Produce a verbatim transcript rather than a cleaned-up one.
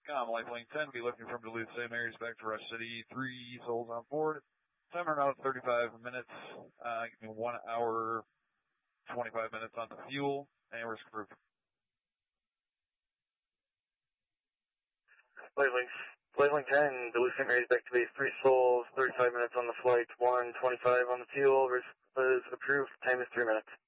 Com, Lifeline ten, be looking from Duluth, Saint Mary's back to Rush City. Three souls on board. Timer now thirty-five minutes. Uh, give me one hour, twenty-five minutes on the fuel, and we're screwed. Lifeline, Lifeline ten, Duluth, Saint Mary's back to base. Three souls, thirty-five minutes on the flight. one twenty-five on the fuel. Is approved. Time is three minutes.